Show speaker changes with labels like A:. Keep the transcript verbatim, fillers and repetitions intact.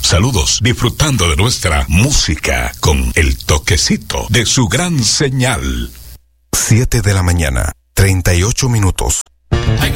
A: Saludos, disfrutando de nuestra música con el toquecito de su gran señal.
B: siete de la mañana, treinta y ocho minutos.
C: Hay